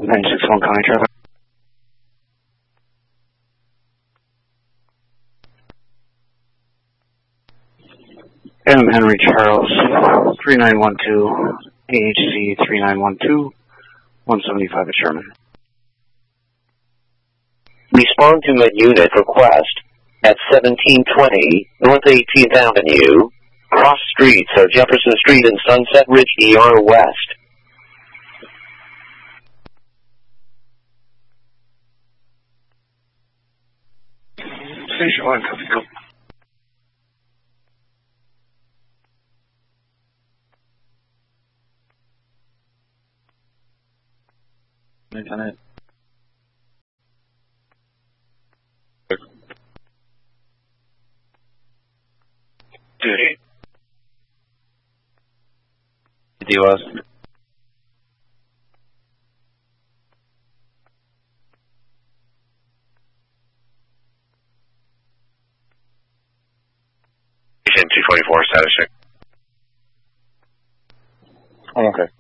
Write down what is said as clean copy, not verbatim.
961 County traffic. Adam Henry Charles, 3912, AHC 3912, 175 at Sherman. Respond to mid-unit request at 1720 North 18th Avenue, cross streets of Jefferson Street and Sunset Ridge ER West. Station 1, copy, go. Lieutenant. Duty. DOS. Station 224, status check. I'm okay.